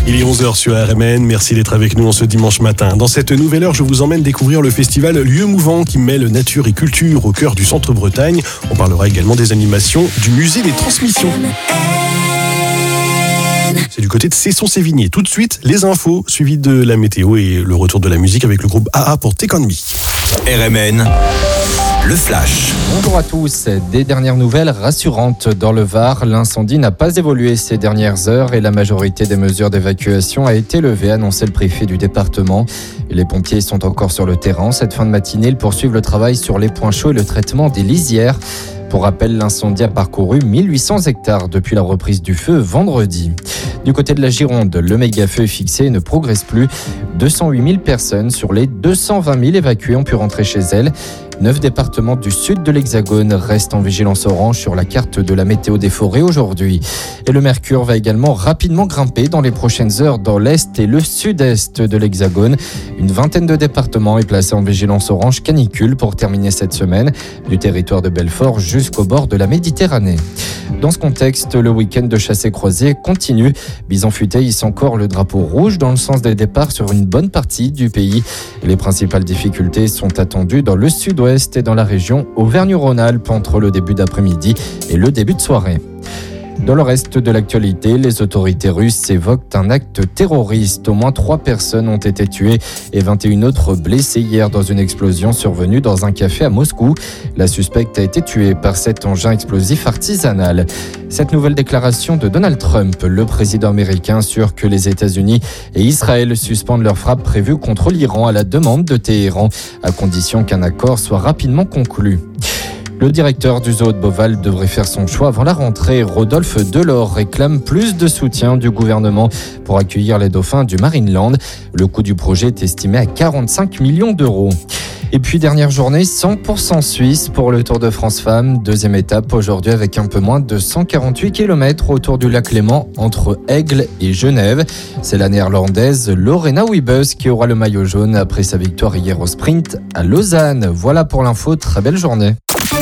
Il est 11h sur RMN, merci d'être avec nous en ce dimanche matin. Dans cette nouvelle heure, je vous emmène découvrir le festival Lieux Mouvants qui mêle nature et culture au cœur du centre-Bretagne. On parlera également des animations du musée des transmissions. C'est du côté de Cesson-Sévigné. Tout de suite, les infos, suivies de la météo et le retour de la musique avec le groupe AA pour Take On Me. RMN, le flash. Bonjour à tous. Des dernières nouvelles rassurantes dans le Var. L'incendie n'a pas évolué ces dernières heures et la majorité des mesures d'évacuation a été levée, a annoncé le préfet du département. Les pompiers sont encore sur le terrain. Cette fin de matinée, ils poursuivent le travail sur les points chauds et le traitement des lisières. Pour rappel, l'incendie a parcouru 1800 hectares depuis la reprise du feu vendredi. Du côté de la Gironde, le méga-feu est fixé et ne progresse plus. 208 000 personnes sur les 220 000 évacuées ont pu rentrer chez elles. 9 départements du sud de l'Hexagone restent en vigilance orange sur la carte de la météo des forêts aujourd'hui. Et le mercure va également rapidement grimper dans les prochaines heures dans l'est et le sud-est de l'Hexagone. Une vingtaine de départements est placée en vigilance orange canicule pour terminer cette semaine, du territoire de Belfort jusqu'au bord de la Méditerranée. Dans ce contexte, le week-end de chassé-croisé continue. Bison Futé hisse encore le drapeau rouge dans le sens des départs sur une bonne partie du pays. Les principales difficultés sont attendues dans le sud-ouest et dans la région Auvergne-Rhône-Alpes entre le début d'après-midi et le début de soirée. Dans le reste de l'actualité, les autorités russes évoquent un acte terroriste. Au moins 3 personnes ont été tuées et 21 autres blessées hier dans une explosion survenue dans un café à Moscou. La suspecte a été tuée par cet engin explosif artisanal. Cette nouvelle déclaration de Donald Trump, le président américain, assure que les États-Unis et Israël suspendent leurs frappes prévues contre l'Iran à la demande de Téhéran, à condition qu'un accord soit rapidement conclu. Le directeur du zoo de Beauval devrait faire son choix avant la rentrée. Rodolphe Delors réclame plus de soutien du gouvernement pour accueillir les dauphins du Marineland. Le coût du projet est estimé à 45 millions d'euros. Et puis dernière journée 100% suisse pour le Tour de France Femmes. Deuxième étape aujourd'hui avec un peu moins de 148 km autour du lac Léman entre Aigle et Genève. C'est la néerlandaise Lorena Wiebes qui aura le maillot jaune après sa victoire hier au sprint à Lausanne. Voilà pour l'info, très belle journée.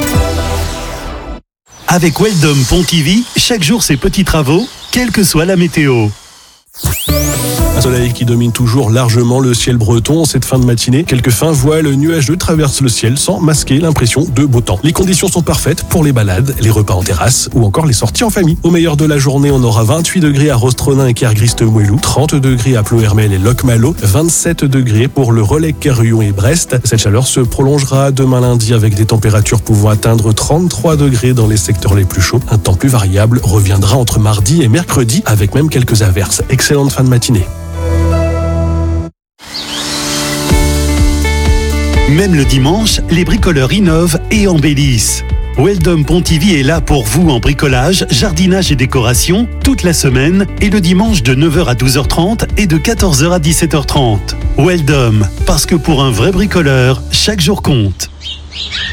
Avec Weldom Pontivy, chaque jour ses petits travaux, quelle que soit la météo. Un soleil qui domine toujours largement le ciel breton cette fin de matinée. Quelques fins voiles nuageux traversent le ciel sans masquer l'impression de beau temps. Les conditions sont parfaites pour les balades, les repas en terrasse ou encore les sorties en famille. Au meilleur de la journée, on aura 28 degrés à Rostronin et Kergrist-Moellou, 30 degrés à Plohermel et Locmalo, 27 degrés pour le Relais, Kerhuon et Brest. Cette chaleur se prolongera demain lundi avec des températures pouvant atteindre 33 degrés dans les secteurs les plus chauds. Un temps plus variable reviendra entre mardi et mercredi avec même quelques averses. Excellente fin de matinée. Même le dimanche, les bricoleurs innovent et embellissent. Weldom Pontivy est là pour vous en bricolage, jardinage et décoration toute la semaine et le dimanche de 9h à 12h30 et de 14h à 17h30. Weldom, parce que pour un vrai bricoleur, chaque jour compte.